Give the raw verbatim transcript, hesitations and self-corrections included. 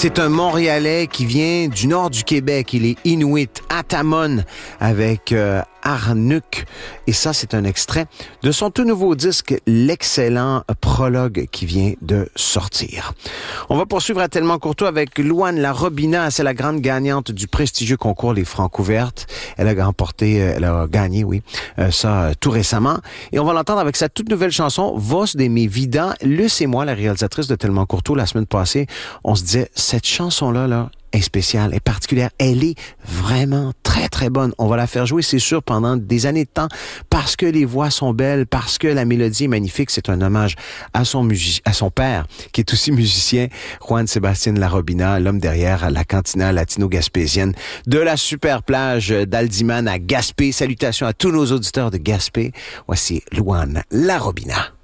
C'est un Montréalais qui vient du nord du Québec. Il est Inuit, Atamon, avec euh, Arnuk. Et ça, c'est un extrait de son tout nouveau disque, l'excellent Prologue, qui vient de sortir. On va poursuivre à Tellement Courtois avec Louane La Robina. C'est la grande gagnante du prestigieux concours Les Francouvertes. Elle a remporté, elle a gagné, oui, euh, ça euh, tout récemment. Et on va l'entendre avec sa toute nouvelle chanson, Vos de mes vidants. Luce et moi, la réalisatrice de Tellement Courtois, la semaine passée, on se disait, cette chanson-là, là, est spéciale, est particulière. Elle est vraiment très, très bonne. On va la faire jouer, c'est sûr, pendant des années de temps, parce que les voix sont belles, parce que la mélodie est magnifique. C'est un hommage à son musi- à son père, qui est aussi musicien, Juan Sébastien La Robina, l'homme derrière la cantina latino-gaspésienne de la super plage d'Aldiman à Gaspé. Salutations à tous nos auditeurs de Gaspé. Voici Louane La Robina.